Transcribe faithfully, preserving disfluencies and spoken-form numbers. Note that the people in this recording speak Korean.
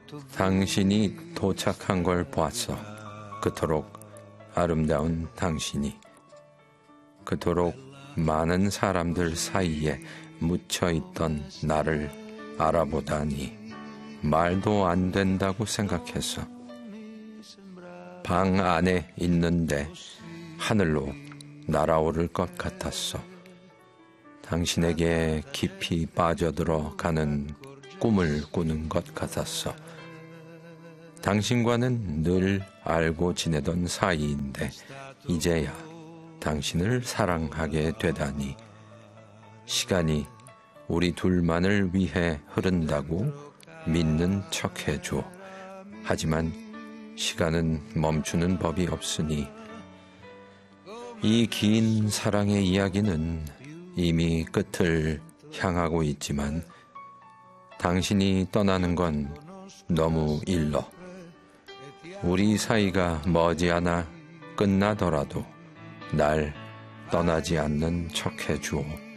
당신이 도착한 걸 보았어. 그토록 아름다운 당신이. 그토록 많은 사람들 사이에 묻혀있던 나를 알아보다니 말도 안 된다고 생각했어. 방 안에 있는데 하늘로 날아오를 것 같았어. 당신에게 깊이 빠져들어 가는 꿈을 꾸는 것 같았어. 당신과는 늘 알고 지내던 사이인데 이제야 당신을 사랑하게 되다니. 시간이 우리 둘만을 위해 흐른다고 믿는 척 해줘. 하지만 시간은 멈추는 법이 없으니 이 긴 사랑의 이야기는 이미 끝을 향하고 있지만 당신이 떠나는 건 너무 일러. 우리 사이가 머지않아 끝나더라도 날 떠나지 않는 척 해주오.